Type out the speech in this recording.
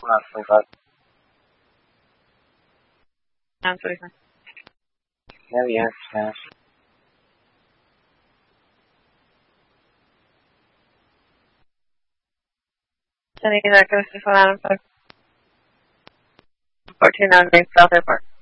25. I'm 45. Yeah, yeah, Spanish. Sending that goes to Solana 14 on South Airport.